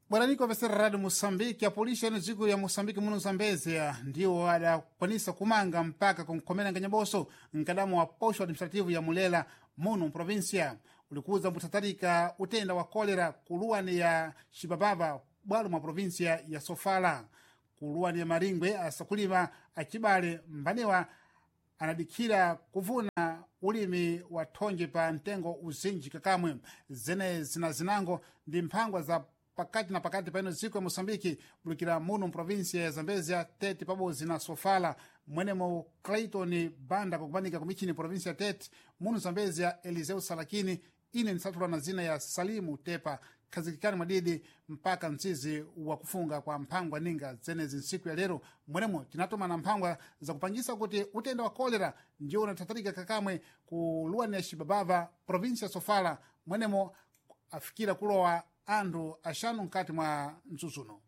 Bwananiko vesera Radio Moçambique, a polícia no dziko ya Moçambique muno Zambezia ndiwo adakwanisa kumanga mpaka kumkomera nganyaboso mkadamu wa posho administrativo ya Mulela muno mprovincia ulikuza mutatarika utenda wa kolera kuluwani ya Xibabava bwalo mwa provincia ya Sofala kuluwani ya Maringwe asakulima achibale mbanewa anadikira kuvuna ulimi wa thonje pa ntengo uzinji kakamwe zene zinazinango ndi mphangwa za pakati na pakati paino ziko ya Moçambique bulikira muno mprovincia ya Zambezia Tete pabodzi na Sofala mwenemo Clayton Banda kukubanika kumichini provincia Tete muno Zambezia Eliseu Salakini ine nisatula na zina ya Salimu Tepa kazikikani mwadidi mpaka mzizi wa kufunga kwa mphangwa ninga zene zinsiku ya lero mwenemo tinatoma na mphangwa za kupangisa kuti utenda wa kolera ndio unatatarika kakamwe kuluwani ya Xibabava provincia ya Sofala mwenemo afikira kulowa anthu axanu mkati mwa mzuzuno.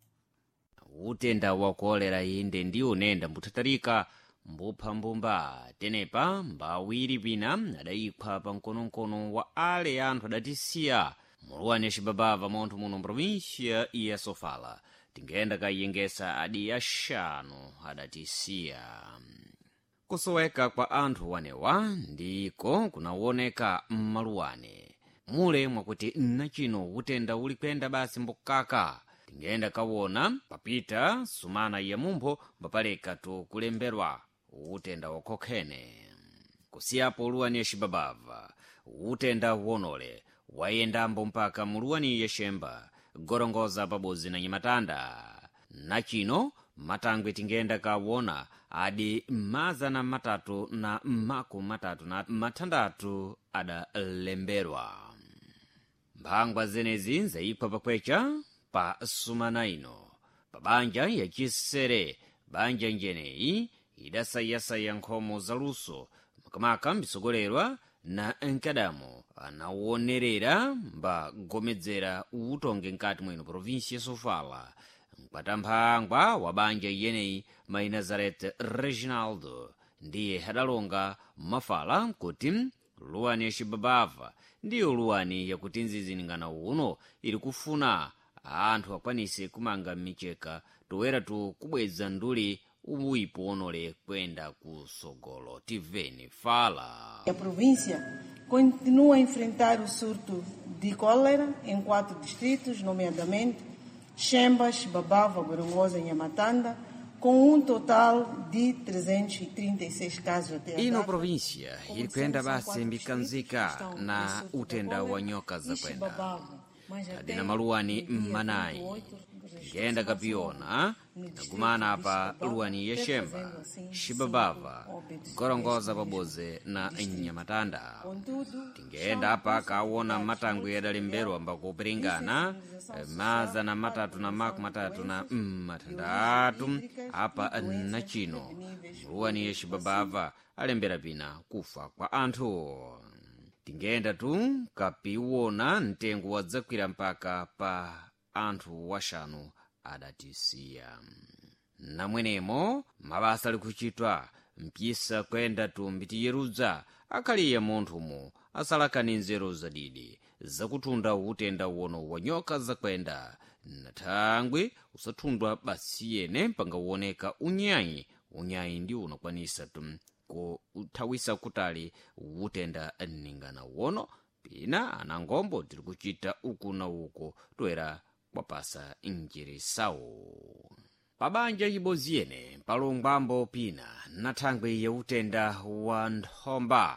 Utenda wa kolera inde ndiwo unenda mbutatarika mbupha mbumba tenepa mbawiri pina adayikha pa mkononkhono wa ale anthu adatisiya muluwani ya Xibabava monthu muno mprovincia ya Sofala tingenda kayengesa adi axanu adatisiya. Kusoweka kwa anthu wanewa ndiko kunawoneka m'maluwani mule mwakuti nachino utenda uli kwenda basi mbukaka tingenda kawona papita sumana ya mumpho mbapaleka tukulemberwa utenda wakokhene kusiyapo luwani ya Xibabava utenda wonole wayendambo mpaka muluwani ya Xemba gorongoza pabodzi na Nyamatanda nachino matangwe tingenda kawona adi mazana matatu na maku matatu na matandatu adalemberwa. Mphangwa zenezi zayipha pakwecha pa sumana ino pa banja ya Chisere banja njeneyi idasayasaya nkhomo zaluso makamaka mbisogolerwa na nkadamo anawonerera mbagomedzera utonge nkati mwino provinsia ya Sofala mpata mphangwa wa banja yeneyi mai Nazareth Reginaldo ndiye adalonga mafala kuti luwani ya Xibabava ndiyo luwani yakuti nziziningana uno ili kufuna anthu akwanise kumanga micheka toera kubweza nduli uwipo onole kwenda kusogolo. Tiveni fala. A província continua a enfrentar o surto de cólera em 4 distritos, nomeadamente Xemba, Xibabava, Gorongosa e Nyamatanda, com total de 336 casos até agora. Ino província ili kwenda basi mbikanzika na utenda wa nyoka za kwenda adina maluwani mmanayi tingenda kapiona tinagumana pa luwani ya Xemba, Xibabava, Gorongoza pabodzi na Nyamatanda tingenda apa kawona matangwe adalemberwa mbakupiringana mazana matatu na maku matatu na matandatu apa nachino luwani ya Xibabava alembera pina kufa kwa anthu tingenda kapiwona mtengo wadzakwira mpaka pa anthu waxanu adatisiya. Namwenemo mabasa ali kuchitwa mpisa kwenda mbitiyerudza akhaliye munthumu asalakani nzeru zadidi zakutunda utenda wono wa nyoka zakwenda nathangwe usathundwa basi yene pangawoneka unyayi ndi unakwanisa kuthawisa kutali utenda ningana wono pina anangombo tiri kuchita uku na uko toera kwapasa njiri sawo. Pabanja ibodzi yene palongwambo pina nathangwe ya utenda wa nthomba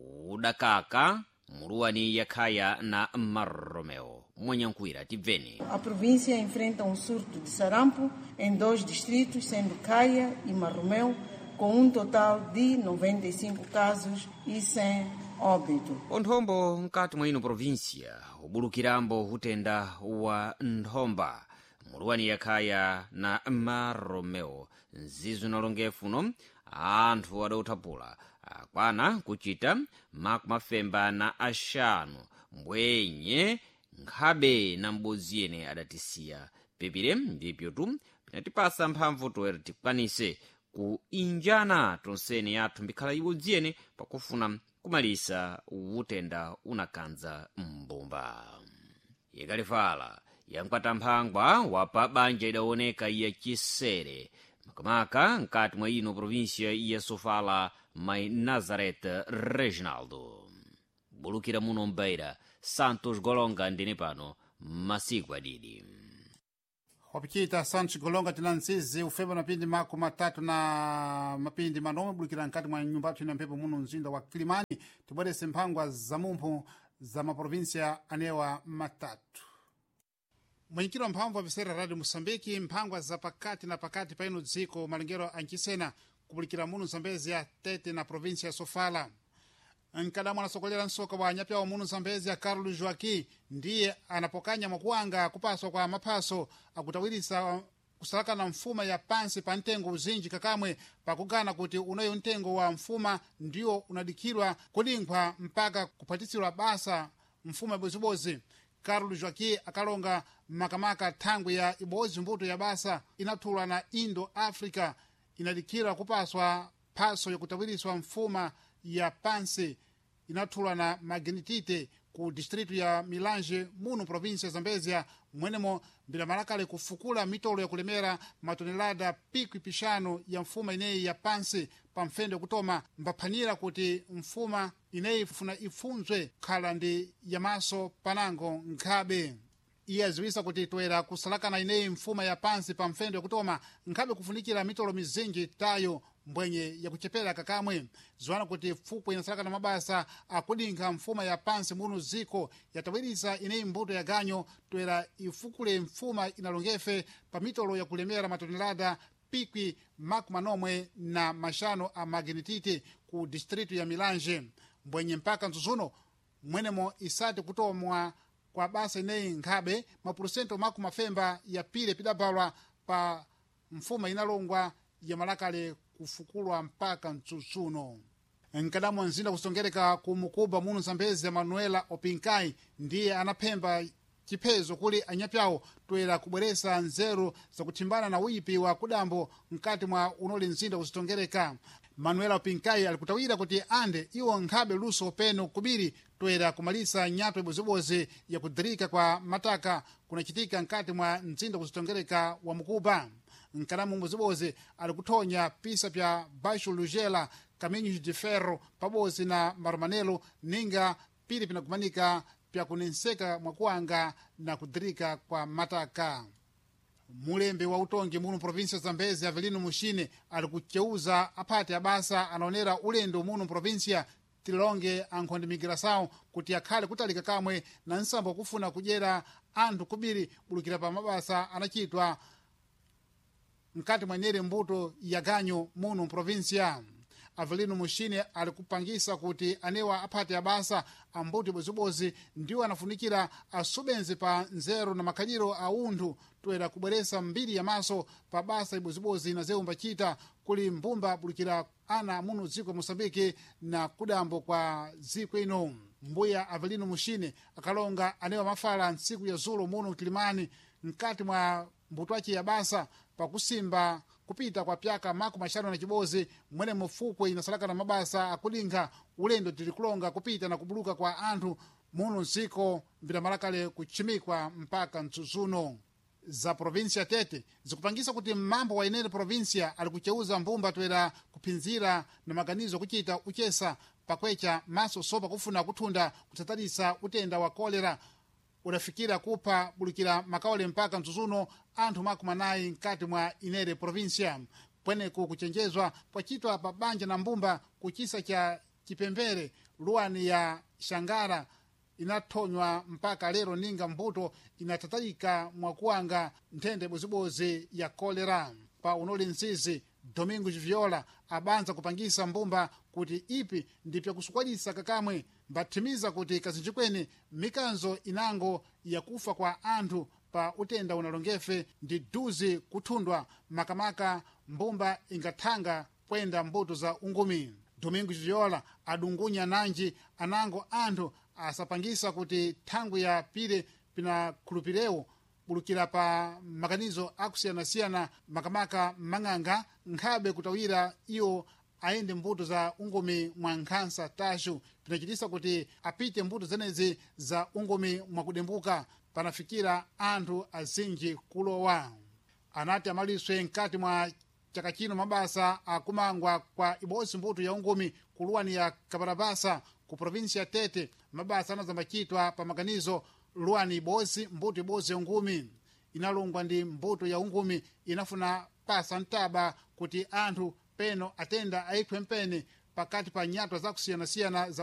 udakaka muluwani ya Khaya na Marromeu mwanyankwira. Tiveni. A província enfrenta surto de sarampo em 2 distritos, sendo Khaya e Marromeu, com total de 95 casos e 100 óbitos. Onthombo nkati mwa ino província ubulukirambo utenda wa nthomba muluwani ya Khaya na Marromeu nzizo nalongefuno anthu adautapula akwana kuchita makumafemba na axanu mbwenye nkhabe na m'bodzi yene adatisiya pepire ndipyo pinatipasa mphamvu toera tikwanise kuinjana tonsene yathu mbikhala ibodzi yene pakufuna kumalisa utenda unakanza mbumba. Yekalifala ya mkatamphangwa wa pa banja idaoneka ya chisere makamaka nkati mwa ino provinsia ya Sofala mai Nazareth Reginaldo. Bulukira muno Mbeira, Santos Golonga ndine pano masiku adidi. Wapikita Santos Golonga tinansizi ufeba mapindi mako matatu na mapindi manome bulukira nkati mwa nyumba atu ina mpepo muno mzinda wa Kilimani tibwerese mphangwa za mumpu za maprovinsia anewa matatu. Mwenyekiro mphamvu wa visera Radio Mosambiki mphangwa za pakati na pakati paino dziko malengero anchisena kubulikira muno Zambezi ya Tete na provinsia ya Sofala. Nkadamu anasokolera nsoka wa nyapya wa muno Zambezi ya Carlos Joaquim ndiye anapokanya makuanga kupaswa kwa mapaso akutawirisa kusalaka na mfuma ya pansi pa ntengo uzinji kakamwe pakugana kuti unayo ntengo wa mfuma ndio unadikirwa kudinkwa mpaka kupatitsilwa basa mfuma bozibozi. Carlos Joaquim akalonga makamaka thangwi ya ibozi mbuto ya basa inathulwa na Indo Africa inadikirwa kupaswa paso yakutawiriswa mfuma ya pansi inathulwa na Magnitite ku distritu ya Milanje muno provinsia Zambezia mwenemo mbila malakale kufukula mitolo ya kulemera matonelada pikwi pishano ya mfuma ineyi ya pansi pa mfende kutoma mbaphanira kuti mfuma ineyi funa ifunzwe khala ndi yamaso panango nkhabe. Iye aziwisa kuti toera kusalakana ineyi mfuma ya pansi pa mfende kutoma nkhabe kufunikira mitolo mizinji tayo mbwenye ya kuchepera kakamwe ziwana kuti fukwe inasalakana mabasa akudinkha mfuma ya pansi muno ziko yatawirisa ineyi mbuto ya ganyo toera ifukule mfuma inalongefe pa mitolo ya kulemera matonelada pikwi makumanomwe na mashano a Magnitite ku distritu ya Milanje mbwenye mpaka nzuzuno mwenemo isati kutomwa kwa basa ineyi nkhabe mapurusento makumafemba ya pile pidabalwa pa mfuma inalongwa ya malakale kufukulwa mpaka mtsusuno. Nkadamu nzinda kusongereka kumukuba muno Zambezi ya Manuela Opinkai ndiye anapemba chipezo kuli anyapyawo toera kubweresa nzeru za kuthimbana na uipi wa kudambo mkati mwa unoli nzinda kusongereka. Manuela Opinkai alikutawira kuti ande iwo nkhabe luso peno kubiri toera kumalisa nyato ibozibozi ya kudirika kwa mataka kunachitika mkati mwa nzinda kusongereka wa mukuba. Nkadamu mbozibozi alikuthonya pisa pya Baixo Lugela Caminhos de Ferro pabozi na Marumanelo ninga pili pinakumanika pya kunenseka mwakuanga na kudirika kwa mataka. Mulembe wa utongi muno provinsia Zambezi Avelino Mushine alikucheuza apate abasa anaonera ulendo muno provinsia tilonge ankhonde migração kuti akhale kutalika kamwe na nsambo kufuna kujera anthu kubiri bulukira pa mabasa anachitwa mkati mwenyere mbuto ya ganyo muno provinsia. Avelino Mushine alikupangisa kuti anewa apate abasa ambuti bozibozi ndiwo anafunikira asubenzi pa nzeru na makhaliro a unthu toera kubweresa mbiri ya maso pa basa ibozibozi na zeumba chita kuli mbumba bulukira ana muno ziko Mosambiki na kudambo kwa ziko ino. Mbuya Avelino Mushine akalonga anewa mafala nsiku ya zulo muno Kilimani mkati mwa mbutwachi ya basa pakusimba kupita kwa pyaka mako mashano na chibozi mwene mufukwe inasalaka na mabasa akulinga ulendo tilikulonga kupita na kubuluka kwa anthu muno ziko mbira malakale kuchimikwa mpaka mtsuzuno. Za provinsia Tete zikupangisa kuti mambo wa inene provinsia alikucheuza mbumba toera kupinzira na maganizo kuchita uchesa pakwecha maso sopa kufuna kuthunda kutatalisa utenda wa kolera udafikira kupha bulukira makaole mpaka mtsuzuno anthu makumanayi mkati mwa inere provinsia pweneku kuchenjezwa pwachitwa pa banja na mbumba kuchisa cha chipembere luani ya Shangara inathonywa mpaka lero ninga mbuto inatatalika mwakuanga nthende bozibozi ya kolera. Pa unoli nsizi Domingos Viola abanza kupangisa mbumba kuti ipi ndipya kusukwadisa kakamwe mbathimiza kuti kazinjikweni mikanzo inango ya kufa kwa anthu pa utenda unalongefe ndi duzi kuthundwa makamaka mbumba ingathanga kwenda mbuto za ungumi. Domingos Viola adungunya nanji anango anthu asapangisa kuti thangwi ya pile pinakhulupirewo bulukira pa maganizo akusiyana-siyana makamaka mang'anga nkhabe kutawira iyo aende mbuto za ungumi mwa nkhansa tashu pinachitisa kuti apite mbuto zenezi za ungumi mwakudembuka panafikira anthu azinji kulowa. Anati amaliswe mkati mwa chaka chino mabasa akumangwa kwa ibosi mbuto ya ungumi kuluwani ya Kabarabasa ku provinsi ya Tete. Mabasa anazambachitwa pa maganizo luwani ibosi mbuto ibosi ya ungumi inalungwa ndi mbuto ya ungumi inafuna pasa ntaba kuti anthu peno atenda aikhwe mpene pakati pa nyatwa zakusiyana-siyana za